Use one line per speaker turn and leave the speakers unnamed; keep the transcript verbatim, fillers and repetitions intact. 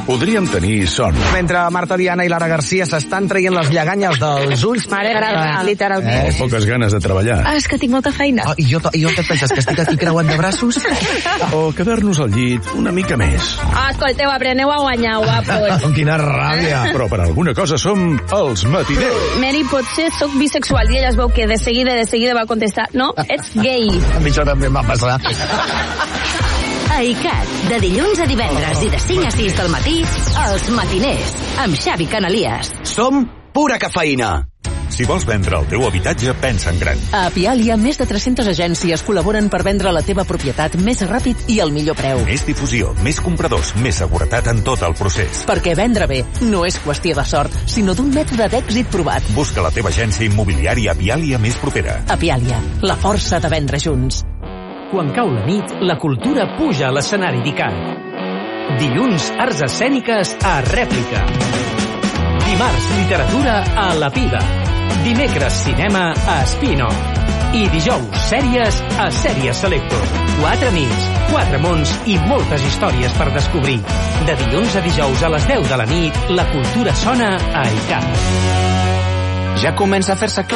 podríem tenir son.
Mentre Marta Diana i Lara Garcia s'estan traient les lleganyes dels ulls...
M'agrada, literalment.
Eh, poques ganes de treballar.
Ah, és que tinc molta feina.
Oh, i, jo, I jo què et penses, que estic aquí creuant de braços?
O quedar-nos al llit una mica més.
Ah, escolteu, apreneu a guanyar, guapos.
Quina ràbia.
Però per alguna cosa som els matiners.
Mary, potser sóc bisexual i ella es veu que de seguida, de seguida va contestar no, ets gay.
A mi això també em va passar.
A I C A T, de dilluns a divendres i de cinc a sis del matí, Els Matiners, amb Xavi Canalies.
Som pura cafeïna.
Si vols vendre el teu habitatge, pensa en gran.
A Apialia, més de tres-centes agències col·laboren per vendre la teva propietat més ràpid i al millor preu.
Més difusió, més compradors, més seguretat en tot el procés.
Perquè vendre bé no és qüestió de sort, sinó d'un mètode d'èxit provat.
Busca la teva agència immobiliària Apialia més propera.
Apialia, la força de vendre junts.
Quan cau la nit, la cultura puja a l'escenari d'I C A T. Dilluns, arts escèniques a Rèplica. Dimarts, literatura a La Piga. Dimecres, cinema a Espino. I dijous, sèries a Sèries Selector. Quatre nits, quatre mons i moltes històries per descobrir. De dilluns a dijous a les deu de la nit, la cultura sona a I C A T.
Ja comença a fer-se clar.